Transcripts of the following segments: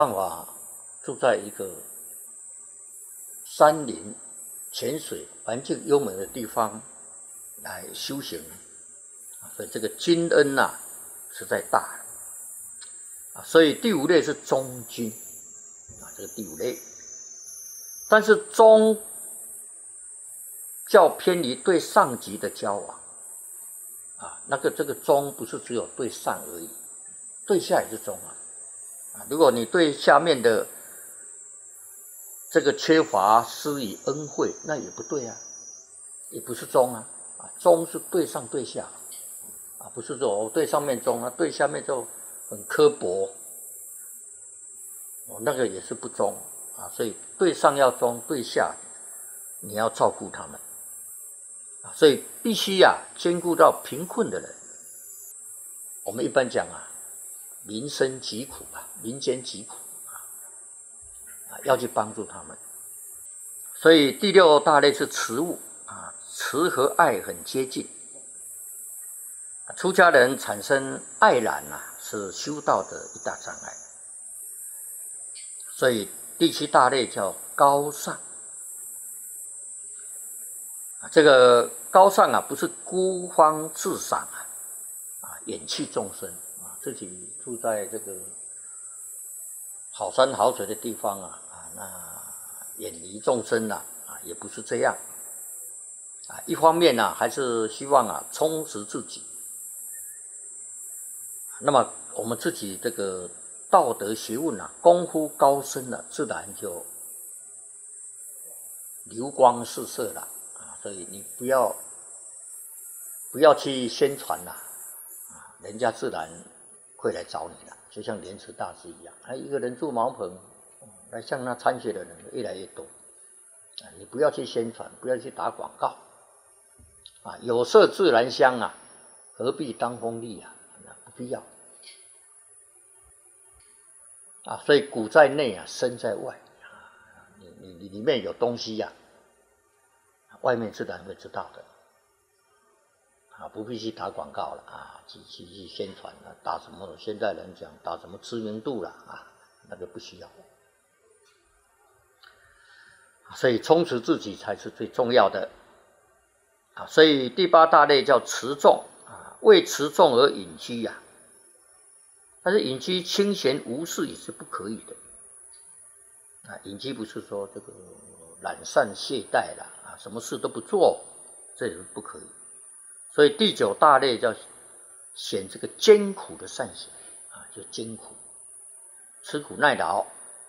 办法住在一个山林、泉水、环境优美的地方来修行，所以这个君恩实在大所以第五类是忠君这个第五类，但是忠较偏离对上级的交往这个忠不是只有对上而已，对下也是忠如果你对下面的这个缺乏施以恩惠，那也不对也不是忠忠是对上对下不是说我对上面忠对下面就很刻薄那个也是不忠所以对上要忠，对下你要照顾他们所以必须兼顾到贫困的人。我们一般讲民生疾苦民间疾苦要去帮助他们。所以第六大类是慈物慈和爱很接近。出家人产生爱染是修道的一大障碍。所以第七大类叫高尚。这个高尚不是孤芳自赏远弃众生自己住在这个好山好水的地方那远离众生也不是这样一方面还是希望充实自己。那么我们自己这个道德学问功夫高深自然就流光四射了所以你不要去宣传人家自然会来找你了。就像莲池大师一样一个人住茅棚来向他参学的人越来越多你不要去宣传，不要去打广告有色自然香何必当风力不必要所以古在内身在外你里面有东西外面自然会知道的不必去打广告了去宣传打什么现在人讲打什么知名度了那个不需要。所以充实自己才是最重要的所以第八大类叫持众为持众而隐居但是隐居清闲无事也是不可以的隐居不是说这个懒散懈怠什么事都不做，这也是不可以。所以第九大类叫显这个艰苦的善行就艰苦吃苦耐劳。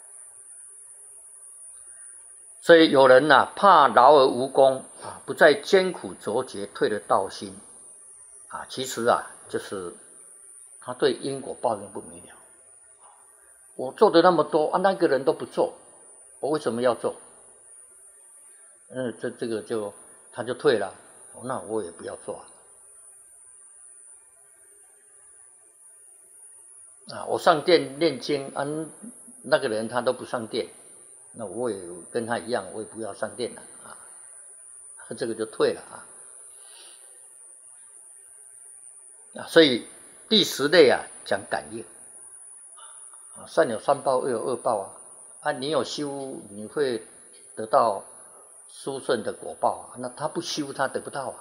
所以有人怕劳而无功不再艰苦卓绝，退了道心其实就是他对因果报应不明了。我做的那么多那个人都不做，我为什么要做？这个他就退了那我也不要做我上殿念经那个人他都不上殿，那我也跟他一样，我也不要上殿了这个就退了所以第十类讲感应善有三报，恶有二报你有修你会得到殊胜的果报那他不修他得不到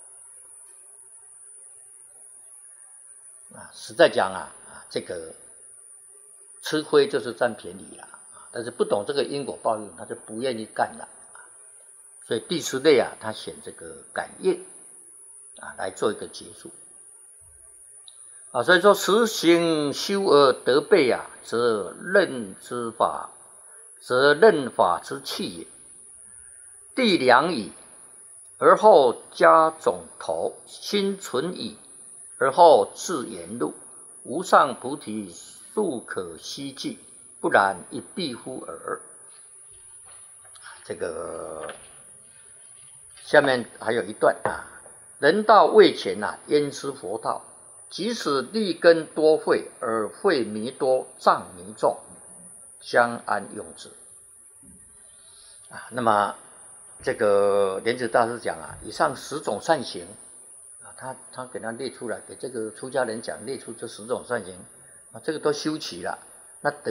实在讲这个吃亏就是占便宜但是不懂这个因果报应他就不愿意干了所以第十类他选这个感应来做一个结束所以说实行修而得备则任法之器也。地良矣，而后加种头；心存矣，而后自言路。无上菩提速可希冀，不然一必乎耳。这个下面还有一段人道未浅焉知佛道？即使利根多慧，而慧弥多，障弥重，相安用之那么这个莲池大师讲以上10种善行他给他列出来，给这个出家人讲列出这10种善行这个都修齐了，那